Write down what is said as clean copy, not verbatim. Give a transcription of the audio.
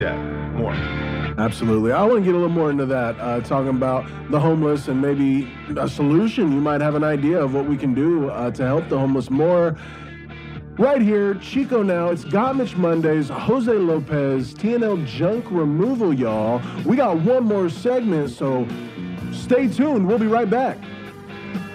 Yeah, more. Absolutely. I want to get a little more into that, talking about the homeless and maybe a solution. You might have an idea of what we can do to help the homeless more. Right here, Chico Now. It's Got Mitch Mondays, Jose Lopez, TNL Junk Removal, y'all. We got one more segment, so stay tuned. We'll be right back.